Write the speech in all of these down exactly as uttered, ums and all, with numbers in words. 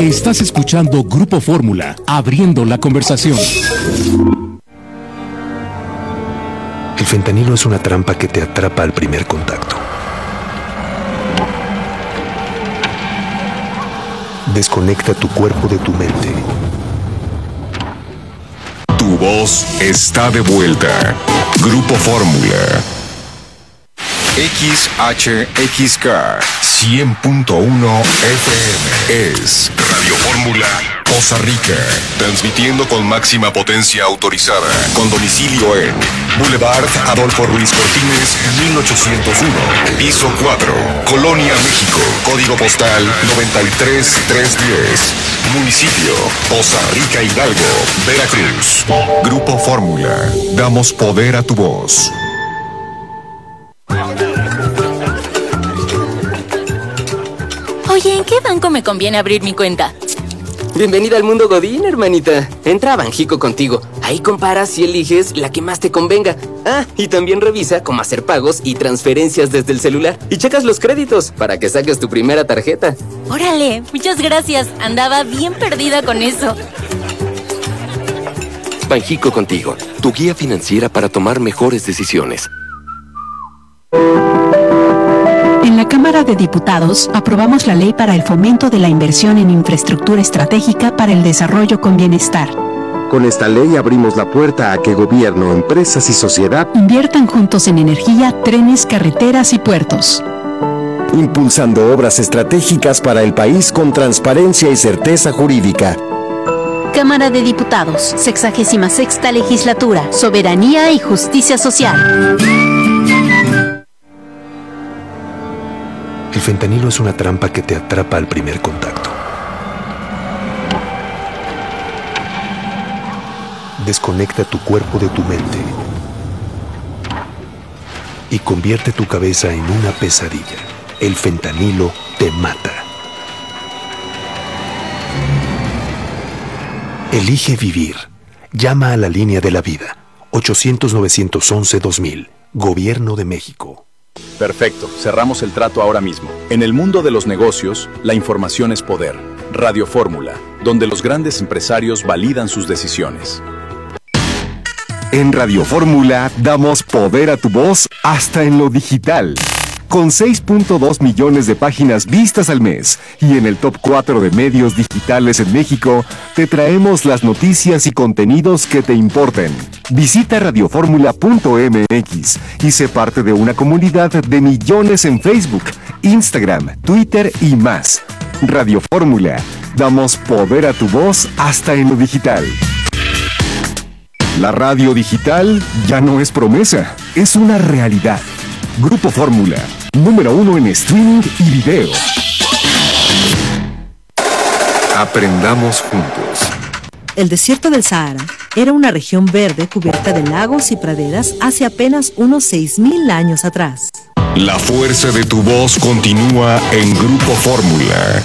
Estás escuchando Grupo Fórmula, abriendo la conversación. El fentanilo es una trampa que te atrapa al primer contacto. Desconecta tu cuerpo de tu mente. Tu voz está de vuelta. Grupo Fórmula. X H X K cien punto uno F M es Radio Fórmula Poza Rica, transmitiendo con máxima potencia autorizada, con domicilio en Boulevard Adolfo Ruiz Cortines, mil ochocientos uno, piso cuatro, Colonia, México, código postal noventa y tres mil trescientos diez, municipio Poza Rica, Hidalgo, Veracruz. Grupo Fórmula, damos poder a tu voz. Oye, ¿en qué banco me conviene abrir mi cuenta? Bienvenida al mundo Godín, hermanita. Entra a Banjico Contigo. Ahí comparas y eliges la que más te convenga. Ah, y también revisa cómo hacer pagos y transferencias desde el celular. Y checas los créditos para que saques tu primera tarjeta. Órale, muchas gracias. Andaba bien perdida con eso. Banjico Contigo, tu guía financiera para tomar mejores decisiones. En la Cámara de Diputados aprobamos la ley para el fomento de la inversión en infraestructura estratégica para el desarrollo con bienestar. Con esta ley abrimos la puerta a que gobierno, empresas y sociedad inviertan juntos en energía, trenes, carreteras y puertos. Impulsando obras estratégicas para el país con transparencia y certeza jurídica. Cámara de Diputados, sexagésima sexta legislatura, soberanía y justicia social. El fentanilo es una trampa que te atrapa al primer contacto. Desconecta tu cuerpo de tu mente y convierte tu cabeza en una pesadilla. El fentanilo te mata. Elige vivir. Llama a la línea de la vida. ochocientos, novecientos once, dos mil. Gobierno de México. Perfecto, cerramos el trato ahora mismo. En el mundo de los negocios, la información es poder. Radio Fórmula, donde los grandes empresarios validan sus decisiones. En Radio Fórmula damos poder a tu voz hasta en lo digital. Con seis punto dos millones de páginas vistas al mes y en el top cuatro de medios digitales en México, te traemos las noticias y contenidos que te importen. Visita radioformula punto m x y sé parte de una comunidad de millones en Facebook, Instagram, Twitter y más. Radio Fórmula, damos poder a tu voz hasta en lo digital. La radio digital ya no es promesa, es una realidad. Grupo Fórmula, número uno en streaming y video. Aprendamos juntos. El desierto del Sahara era una región verde cubierta de lagos y praderas hace apenas unos seis mil años atrás. La fuerza de tu voz continúa en Grupo Fórmula.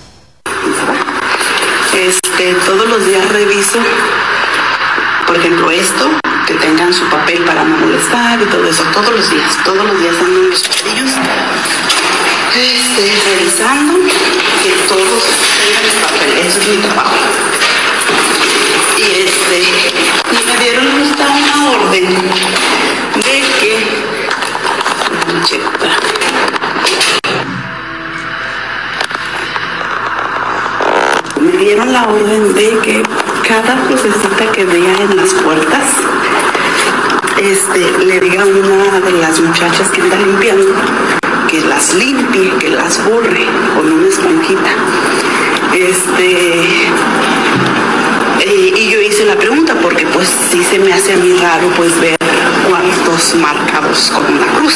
Este, todos los días reviso, por ejemplo, esto, que tengan su papel para no molestar y todo eso, todos los días, todos los días ando en los pasillos, este, revisando que todos tengan el papel, ese es mi trabajo. Y este, y me dieron justo una orden de que, me dieron la orden de que cada crucecita que vea en las puertas, este, le diga a una de las muchachas que anda limpiando que las limpie, que las borre con una esponjita. Este, y, y yo hice la pregunta porque pues sí se me hace a mí raro pues ver cuartos marcados con una cruz.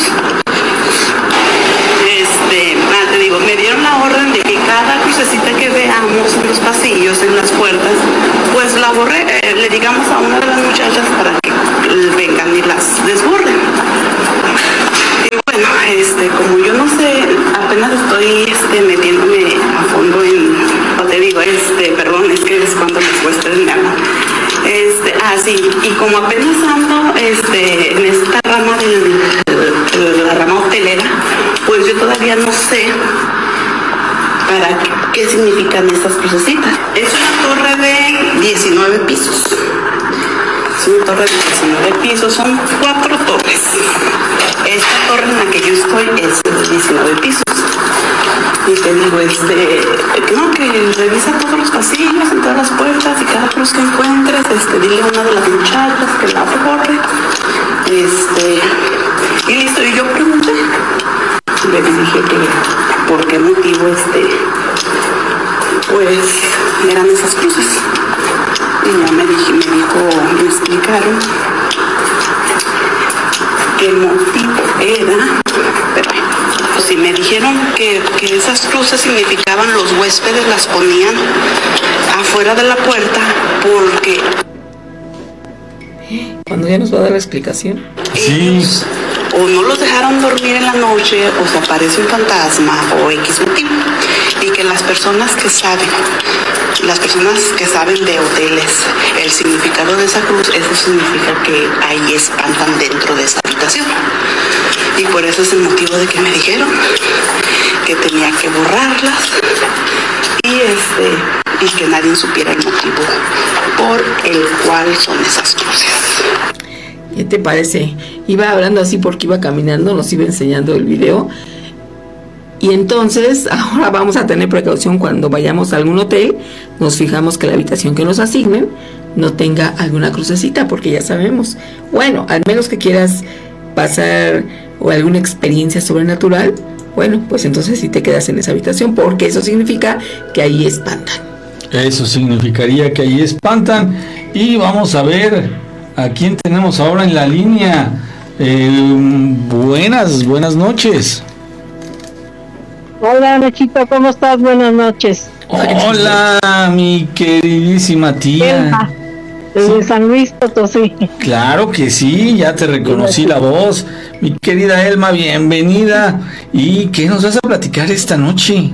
Este, ah, te digo, me dieron la orden de que cada crucecita que veamos en los pasillos, en las puertas, pues la borre, eh, le digamos a una de las muchachas para que vengan y las desborden. Y bueno, este, como yo no sé, apenas estoy este, metiéndome a fondo en, o te digo, este, perdón, es que es cuando me cuesta el nervio. Este, ah, sí, y como apenas ando este, en esta rama de, de, de la rama hotelera, pues yo todavía no sé para ¿Qué significan estas crucecitas? Es una torre de diecinueve pisos. Es una torre de diecinueve pisos, son cuatro torres. Esta torre en la que yo estoy es de diecinueve pisos. Y te digo, este, no, que revisa todos los pasillos, en todas las puertas, y cada cruz que encuentres, este, dile a una de las muchachas que la borre. Este, y listo, y yo pregunté, le dije que por qué motivo, este, pues, eran esas cruces. Y ya me dije, me dijo, me explicaron que el motivo era, pero pues sí, me dijeron que, que esas cruces significaban los huéspedes las ponían afuera de la puerta porque... ¿Cuándo ya nos va a dar la explicación? Sí. O no los dejaron dormir en la noche, o se aparece un fantasma, o X motivo. Y que las personas que saben, las personas que saben de hoteles, el significado de esa cruz, eso significa que ahí espantan dentro de esa habitación. Y por eso es el motivo de que me dijeron que tenía que borrarlas y este y que nadie supiera el motivo por el cual son esas cruces. ¿Qué te parece? Iba hablando así porque iba caminando, nos iba enseñando el video. Y entonces ahora vamos a tener precaución cuando vayamos a algún hotel. Nos fijamos que la habitación que nos asignen no tenga alguna crucecita, porque ya sabemos, bueno, al menos que quieras pasar o alguna experiencia sobrenatural, bueno, pues entonces sí te quedas en esa habitación, porque eso significa que ahí espantan. Eso significaría que ahí espantan. Y vamos a ver a quién tenemos ahora en la línea. Eh, buenas, buenas noches. Hola, Nachito, ¿cómo estás? Buenas noches. Hola, mi queridísima tía. Elma, desde sí. San Luis Potosí. Claro que sí, ya te reconocí la voz. Mi querida Elma, bienvenida. ¿Y qué nos vas a platicar esta noche?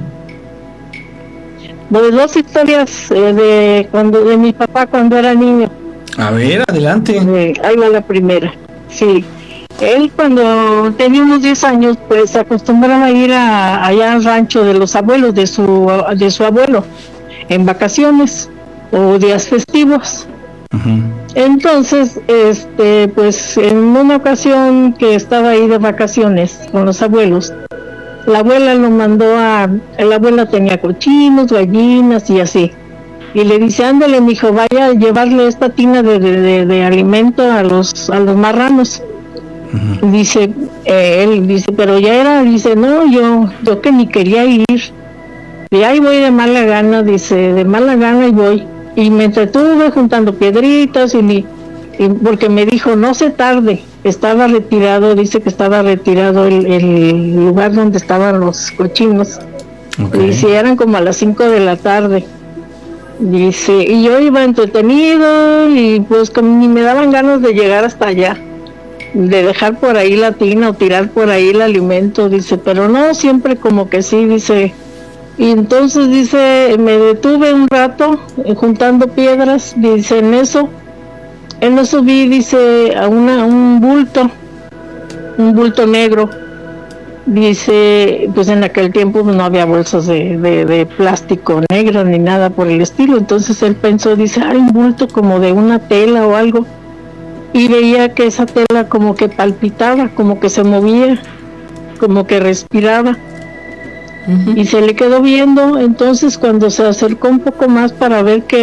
Pues dos historias eh, de cuando de mi papá cuando era niño. A ver, adelante. Eh, ahí va la primera. Sí. Él cuando tenía unos diez años, pues se acostumbraba a ir a, allá al rancho de los abuelos, de su de su abuelo, en vacaciones o días festivos. Uh-huh. Entonces, este, pues en una ocasión que estaba ahí de vacaciones con los abuelos, la abuela lo mandó a, la abuela tenía cochinos, gallinas y así. Y le dice, ándale, mijo, vaya a llevarle esta tina de, de, de, de alimento a los a los marranos. Uh-huh. Dice, eh, él dice, pero ya era, dice, no, yo, yo que ni quería ir. Y ahí voy de mala gana, dice, de mala gana y voy. Y me entretuve juntando piedritas y, y porque me dijo, no se tarde. Estaba retirado, dice que estaba retirado el, el lugar donde estaban los cochinos. Okay. Y si eran como a las cinco de la tarde. Dice, y yo iba entretenido y pues como ni me daban ganas de llegar hasta allá, de dejar por ahí la tina o tirar por ahí el alimento, dice, pero no, siempre como que sí, dice. Y entonces dice, me detuve un rato eh, juntando piedras, dice, en eso, en eso vi, dice, a una, un bulto, un bulto negro. Dice, pues en aquel tiempo no había bolsas de, de, de plástico negras ni nada por el estilo, entonces él pensó, dice, hay un bulto como de una tela o algo, y veía que esa tela como que palpitaba, como que se movía, como que respiraba. Uh-huh. Y se le quedó viendo, entonces cuando se acercó un poco más para ver que